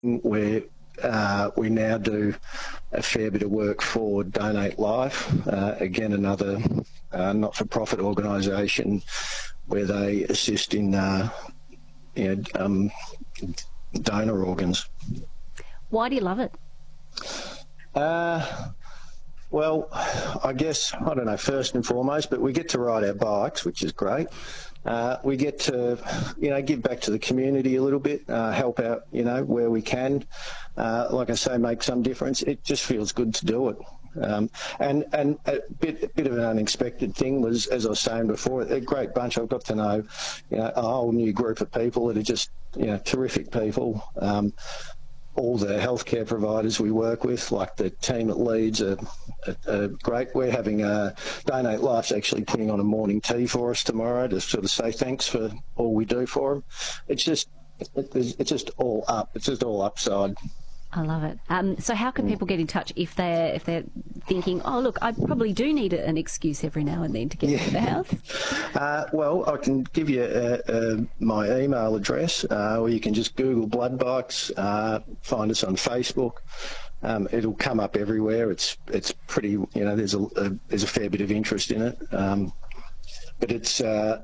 where we now do a fair bit of work for Donate Life, again another not-for-profit organisation where they assist in donor organs. Why do you love it? Well, I guess, I don't know, first and foremost, but we get to ride our bikes, which is great. We get to, give back to the community a little bit, help out, where we can. Like I say, make some difference. It just feels good to do it. And a bit of an unexpected thing was, as I was saying before, a great bunch. I've got to know, a whole new group of people that are just, terrific people. All the healthcare providers we work with, like the team at Leeds, are great. We're having Donate Life's actually putting on a morning tea for us tomorrow to sort of say thanks for all we do for them. It's just all up. It's just all upside. I love it. So how can people get in touch if they're thinking, oh, look, I probably do need an excuse every now and then to get into the house? Well, I can give you my email address, or you can just Google Blood Bikes, find us on Facebook. It'll come up everywhere. It's pretty, there's a fair bit of interest in it. But it's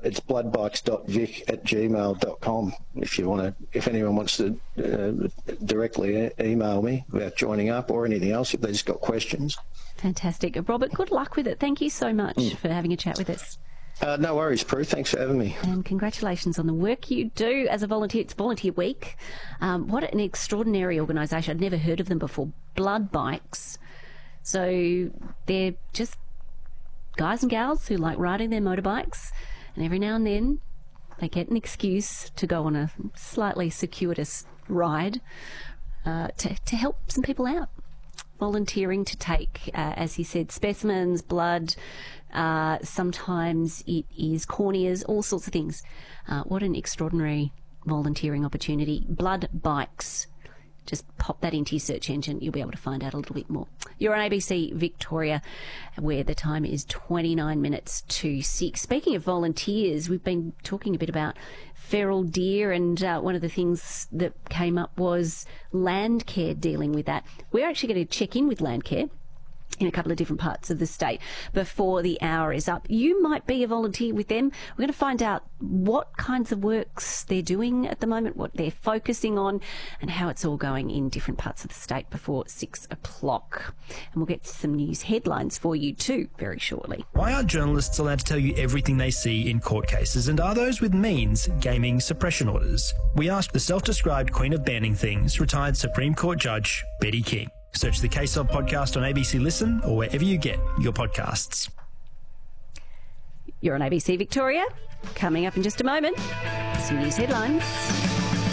bloodbikes.vic@gmail.com if anyone wants to directly email me about joining up or anything else, if they just got questions. Fantastic. Robert, good luck with it. Thank you so much for having a chat with us. No worries, Prue. Thanks for having me. And congratulations on the work you do as a volunteer. It's Volunteer Week. What an extraordinary organisation. I'd never heard of them before. Blood Bikes. So they're just guys and gals who like riding their motorbikes, and every now and then they get an excuse to go on a slightly circuitous ride to help some people out. Volunteering to take, as he said, specimens, blood, sometimes it is corneas, all sorts of things. What an extraordinary volunteering opportunity. Blood Bikes. Just pop that into your search engine. You'll be able to find out a little bit more. You're on ABC Victoria, where the time is 29 minutes to 6. Speaking of volunteers, we've been talking a bit about feral deer, and one of the things that came up was Landcare dealing with that. We're actually going to check in with Landcare in a couple of different parts of the state before the hour is up. You might be a volunteer with them. We're going to find out what kinds of works they're doing at the moment, what they're focusing on, and how it's all going in different parts of the state before 6 o'clock. And we'll get some news headlines for you too very shortly. Why aren't journalists allowed to tell you everything they see in court cases, and are those with means gaming suppression orders? We asked the self-described queen of banning things, retired Supreme Court Judge Betty King. Search the Case Of podcast on ABC Listen or wherever you get your podcasts. You're on ABC Victoria. Coming up in just a moment, some news headlines.